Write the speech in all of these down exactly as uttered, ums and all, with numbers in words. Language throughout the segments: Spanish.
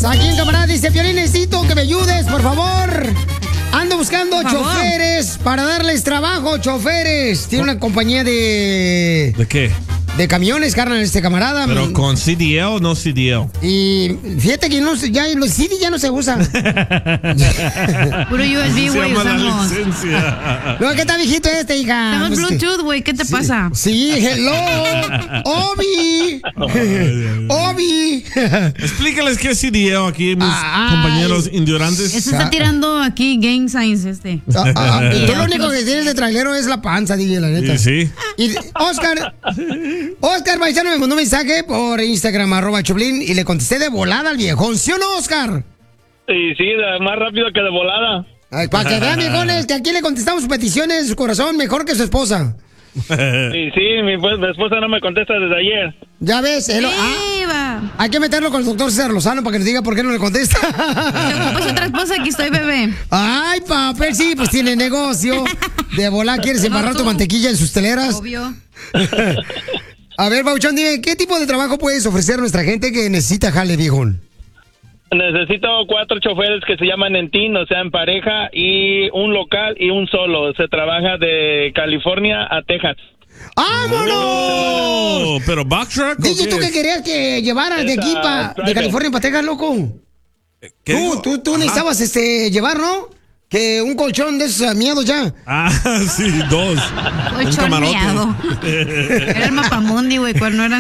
Aquí en camarada dice, Piolín, necesito que me ayudes, por favor. Ando buscando Por favor. choferes para darles trabajo, choferes. Tiene una compañía de... ¿De qué? De camiones, carnal, este camarada. ¿Pero con C D L o no C D L? Y fíjate que no, se- ya, los C D ya no se usa. Puro U S B, Se güey, llama la usamos. licencia. No, ¿qué está viejito este, hija? Estamos Pues, Bluetooth, güey, ¿qué te pasa? Sí, hello. Obi. Obi. Explícales qué es C D L aquí, mis Ay. compañeros ignorantes. Este está tirando aquí gang signs, este. Ah, ah, ah, y tú lo único que tienes de trailero es la panza, D J, la neta. Sí, sí. Y Oscar, Oscar Paisano me mandó un mensaje por Instagram, arroba Choplin, y le contesté de volada al viejón. ¿Sí o no, Oscar? Y sí, de- más rápido que de volada. Ay, para que vean, viejones, que aquí le contestamos sus peticiones de su corazón mejor que su esposa. Y sí, mi, pues, mi esposa no me contesta desde ayer. Ya ves, él- ah, ¡Eva! hay que meterlo con el doctor César Lozano para que nos diga por qué no le contesta. ¿Te ocupas otra esposa? Aquí estoy, bebé. Ay, papel, sí, pues tiene negocio. De volar, ¿quieres embarrar tu mantequilla en sus teleras? Obvio. A ver, Bauchón, dime, ¿qué tipo de trabajo puedes ofrecer a nuestra gente que necesita jale, viejón? Necesito cuatro choferes que se llaman en team, o sea, en pareja, y un local y un solo. Se trabaja de California a Texas. ¡Vámonos! Oh, ¿pero back truck o D J, qué ¿tú qué es? querías que llevaras de Esa, aquí pa, de driver. California para Texas, loco? ¿Qué Tú, dijo? tú, tú Ajá. necesitabas este, llevar, ¿no? Que un colchón de esos miedos ya. Ah, sí, dos. Un Colchón camarote. miado. Era el mapamundi, güey, cuando no eran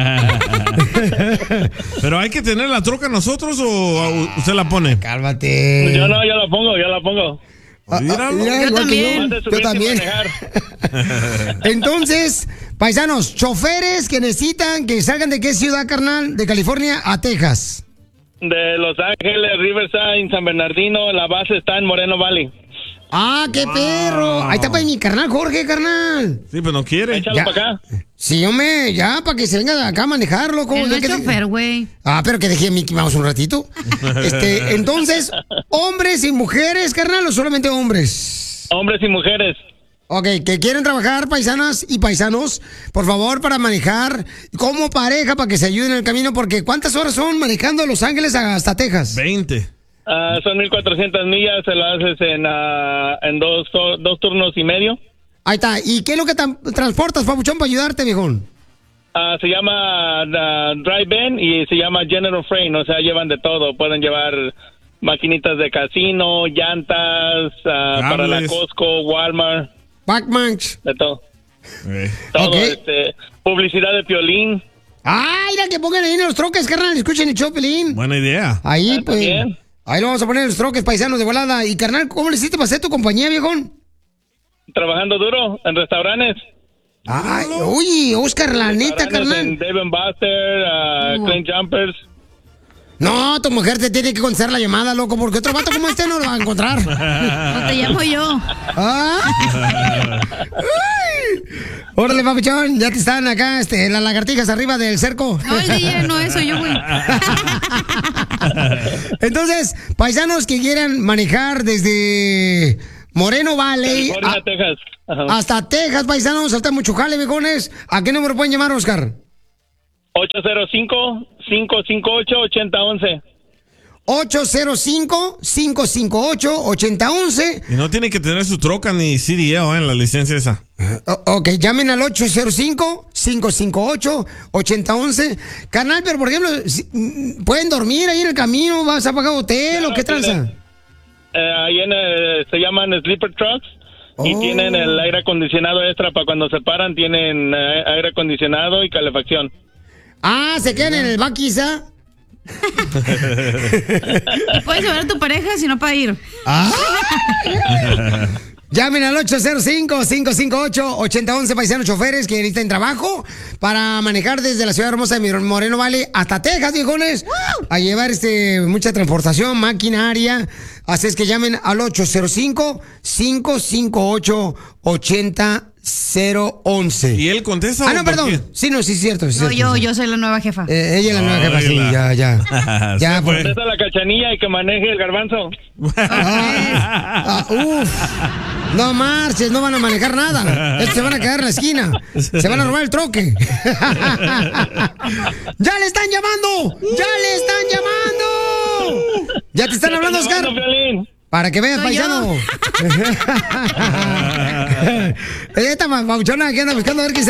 ¿Pero hay que tener la troca nosotros o a- usted la pone? Cálmate. Yo no, yo la pongo, yo la pongo. Ah, ah, Míralo. mira, Yo igual que también. yo. Antes de Yo subirte y también. manejar. Entonces, paisanos, choferes que necesitan que salgan de qué ciudad, carnal, de California a Texas. De Los Ángeles, Riverside, San Bernardino, la base está en Moreno Valley. ¡Ah, qué perro! Ahí está para mi carnal, Jorge, carnal. Sí, pero no quiere. Échalo Ya. para acá. Sí, hombre, ya, para que se venga acá a manejar, loco. Él no Ya es que- chofer, güey. Ah, pero que dejé a Mickey Mouse un ratito. Este, entonces, ¿hombres y mujeres, carnal, o solamente hombres? Hombres y mujeres. Ok, que quieren trabajar, paisanas y paisanos, por favor, para manejar como pareja, para que se ayuden en el camino, porque ¿cuántas horas son manejando de Los Ángeles hasta Texas? veinte. Ah, son mil cuatrocientas millas, se las haces en, ah, en dos, dos turnos y medio. Ahí está. ¿Y qué es lo que tan- transportas, papuchón, para ayudarte, viejón? Ah, se llama ah, Drive-In y se llama General Freight, o sea, llevan de todo. Pueden llevar maquinitas de casino, llantas, ah, para la Cables. Costco, Walmart, Backmanch. de todo. Eh. Todo, Ok. este, publicidad de Piolín. ¡Ay, mira que pongan ahí en los troques, carnal! Escuchen el Chopelín. Buena idea. Ahí, Ah, pues. también. Ahí lo vamos a poner en los troques, paisanos de volada. Y, carnal, ¿cómo le hiciste para hacer tu compañía, viejón? Trabajando duro en restaurantes. Ay, uy, Oscar, la neta, Restaurantes carnal. en Dave and Buster, ah, Uh. Clean Jumpers. No, tu mujer te tiene que contestar la llamada, loco, porque otro vato como este no lo va a encontrar. No te llamo yo. Ah. Ay. Órale, papuchón, ya te están acá, este, las lagartijas arriba del cerco. No, el D J no, eso yo, güey. Entonces, paisanos que quieran manejar desde Moreno Valley California, a- Texas. Ajá. hasta Texas, paisanos, hasta mucho jale, viejones. ¿A qué número pueden llamar, Oscar? ocho cero cinco, cinco cinco ocho, ocho cero uno uno. ocho cero cinco, cinco cinco ocho, ocho cero uno uno. Y no tiene que tener su troca ni C D L eh, en la licencia esa. O- ok, llamen al ocho cero cinco, cinco cinco ocho, ocho cero uno uno. Carnal, pero por ejemplo, si- mm, ¿pueden dormir ahí en el camino? ¿Vas a pagar hotel o qué Claro, tranza? tiene- Eh, ahí en el- se llaman sleeper trucks y Oh. tienen el aire acondicionado extra para cuando se paran, tienen eh, aire acondicionado y calefacción. Ah, se quedan en el back quizá. Y puedes llevar a tu pareja si no para ir. Ah. Llamen al ocho cero cinco, cinco cinco ocho, ocho cero uno uno, paisanos choferes que necesitan trabajo para manejar desde la ciudad hermosa de Moreno Valley hasta Texas, viejones, a llevar este mucha transportación, maquinaria. Así es que llamen al ocho cero cinco, cinco cinco ocho, ocho cero uno uno. ¿Y él contesta? Ah, o no, por perdón. Sí, no, sí, es cierto. Es No, cierto, yo, sí. yo soy la nueva jefa. Eh, ella es la nueva Ay, jefa, sí, la- ya, ya. qué? Ya, Se pues. fue. Esa es la cachanilla y que maneje el garbanzo. Ah, ah, uf. No marches, no van a manejar nada. Estos se van a quedar en la esquina. Se van a robar el troque. ¡Ya le están llamando! ¡Ya le están llamando! Ya te están Ya hablando, estoy Oscar. llamando, Piolín. Para que veas, Soy paisano. Esta ma- mauchona que anda buscando a ver qué